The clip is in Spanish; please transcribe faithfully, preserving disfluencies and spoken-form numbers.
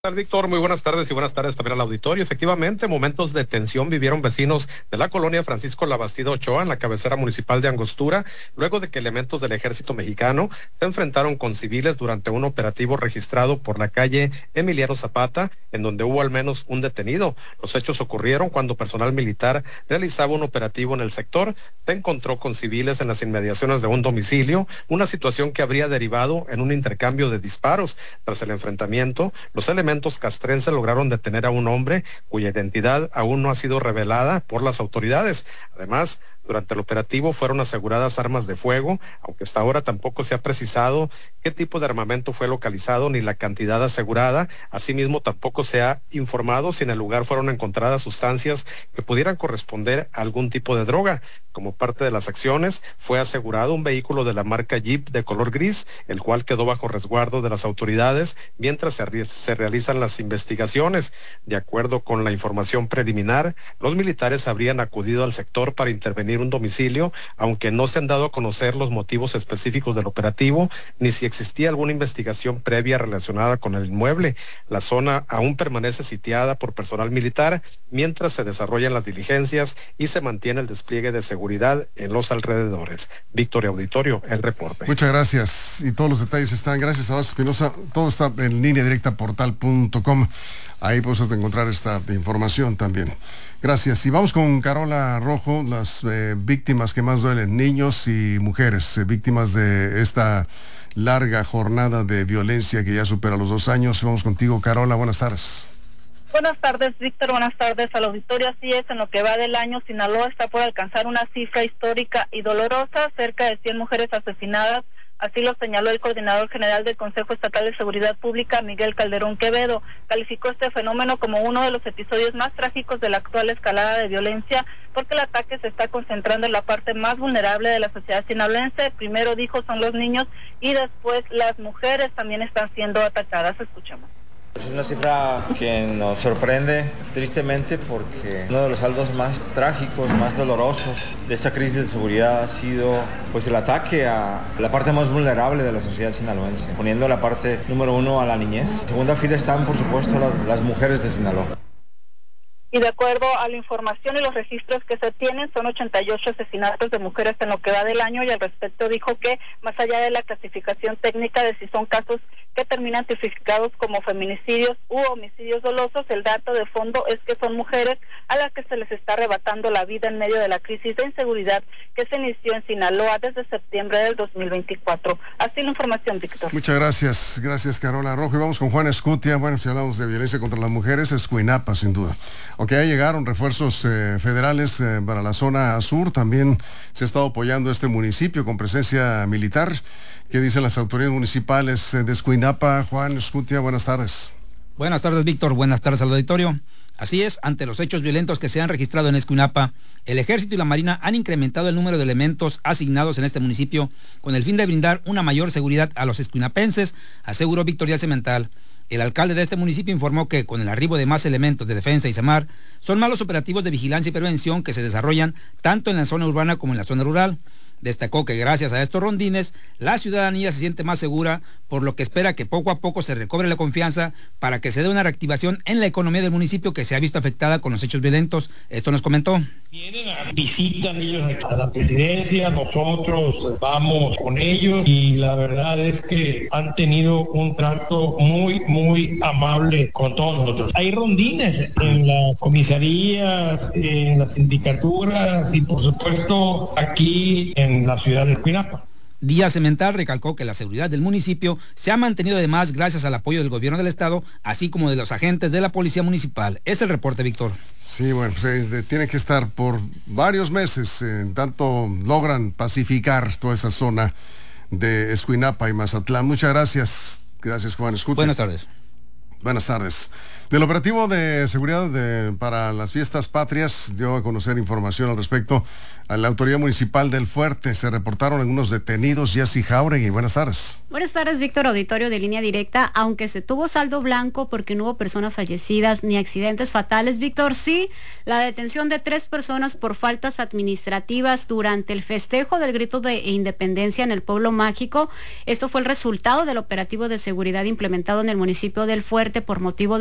Víctor, muy buenas tardes y buenas tardes también al auditorio. Efectivamente, momentos de tensión vivieron vecinos de la colonia Francisco Labastida Ochoa en la cabecera municipal de Angostura, luego de que elementos del ejército mexicano se enfrentaron con civiles durante un operativo registrado por la calle Emiliano Zapata, en donde hubo al menos un detenido. Los hechos ocurrieron cuando personal militar realizaba un operativo en el sector, se encontró con civiles en las inmediaciones de un domicilio, una situación que habría derivado en un intercambio de disparos. Tras el enfrentamiento, los elementos castrenses lograron detener a un hombre cuya identidad aún no ha sido revelada por las autoridades. Además, durante el operativo fueron aseguradas armas de fuego, aunque hasta ahora tampoco se ha precisado qué tipo de armamento fue localizado ni la cantidad asegurada. Asimismo, tampoco se ha informado si en el lugar fueron encontradas sustancias que pudieran corresponder a algún tipo de droga. Como parte de las acciones, fue asegurado un vehículo de la marca Jeep de color gris, el cual quedó bajo resguardo de las autoridades mientras se, re se realizan las investigaciones. De acuerdo con la información preliminar, los militares habrían acudido al sector para intervenir un domicilio, aunque no se han dado a conocer los motivos específicos del operativo, ni si existía alguna investigación previa relacionada con el inmueble. La zona aún permanece sitiada por personal militar, mientras se desarrollan las diligencias y se mantiene el despliegue de seguridad en los alrededores. Víctor Auditorio, el reporte. Muchas gracias. Y todos los detalles están, gracias a Oscar Espinosa, todo está en línea directa portal punto com. Ahí puedes encontrar esta información también. Gracias. Y vamos con Carola Rojo, las eh, víctimas que más duelen, niños y mujeres, eh, víctimas de esta larga jornada de violencia que ya supera los dos años. Vamos contigo, Carola. Buenas tardes. Buenas tardes, Víctor. Buenas tardes al auditorio. Así es, en lo que va del año, Sinaloa está por alcanzar una cifra histórica y dolorosa, cerca de cien mujeres asesinadas. Así lo señaló el coordinador general del Consejo Estatal de Seguridad Pública, Miguel Calderón Quevedo. Calificó este fenómeno como uno de los episodios más trágicos de la actual escalada de violencia, porque el ataque se está concentrando en la parte más vulnerable de la sociedad sinaloense. Primero, dijo, son los niños, y después las mujeres también están siendo atacadas. Escuchemos. Es una cifra que nos sorprende tristemente, porque uno de los saldos más trágicos, más dolorosos de esta crisis de seguridad ha sido pues el ataque a la parte más vulnerable de la sociedad sinaloense, poniendo la parte número uno a la niñez. En segunda fila están, por supuesto, las, las mujeres de Sinaloa. Y de acuerdo a la información y los registros que se tienen, son ochenta y ocho asesinatos de mujeres en lo que va del año, y al respecto dijo que, más allá de la clasificación técnica de si son casos que terminan tipificados como feminicidios u homicidios dolosos, el dato de fondo es que son mujeres a las que se les está arrebatando la vida en medio de la crisis de inseguridad que se inició en Sinaloa desde septiembre del dos mil veinticuatro. Así la información, Víctor. Muchas gracias, gracias Carola Rojo. Y vamos con Juan Escutia. Bueno, si hablamos de violencia contra las mujeres, es Escuinapa, sin duda. Aunque ya llegaron refuerzos eh, federales eh, para la zona sur, también se ha estado apoyando este municipio con presencia militar. ¿Qué dicen las autoridades municipales de Escuinapa? Juan Escutia, buenas tardes. Buenas tardes, Víctor. Buenas tardes al auditorio. Así es, ante los hechos violentos que se han registrado en Escuinapa, el Ejército y la Marina han incrementado el número de elementos asignados en este municipio con el fin de brindar una mayor seguridad a los escuinapenses, aseguró Víctor Díaz Cemental. El alcalde de este municipio informó que con el arribo de más elementos de defensa y SEMAR, son más los operativos de vigilancia y prevención que se desarrollan tanto en la zona urbana como en la zona rural. Destacó que gracias a estos rondines, la ciudadanía se siente más segura, por lo que espera que poco a poco se recobre la confianza para que se dé una reactivación en la economía del municipio que se ha visto afectada con los hechos violentos. Esto nos comentó. Vienen, a, visitan ellos a la presidencia, nosotros vamos con ellos, y la verdad es que han tenido un trato muy, muy amable con todos nosotros. Hay rondines en las comisarías, en las sindicaturas y por supuesto aquí en en la ciudad de Escuinapa. Díaz Cemental recalcó que la seguridad del municipio se ha mantenido además gracias al apoyo del gobierno del estado, así como de los agentes de la policía municipal. Es el reporte, Víctor. Sí, bueno, pues eh, tiene que estar por varios meses, eh, en tanto logran pacificar toda esa zona de Escuinapa y Mazatlán. Muchas gracias. Gracias, Juan Escutia. Buenas tardes. Buenas tardes. Del operativo de seguridad de, para las fiestas patrias dio a conocer información al respecto a la autoridad municipal del Fuerte. Se reportaron algunos detenidos. Jessy Jauregui, buenas tardes. Buenas tardes, Víctor. Auditorio de Línea Directa. Aunque se tuvo saldo blanco porque no hubo personas fallecidas ni accidentes fatales, Víctor, sí, la detención de tres personas por faltas administrativas durante el festejo del grito de independencia en el Pueblo Mágico. Esto fue el resultado del operativo de seguridad implementado en el municipio del Fuerte por motivo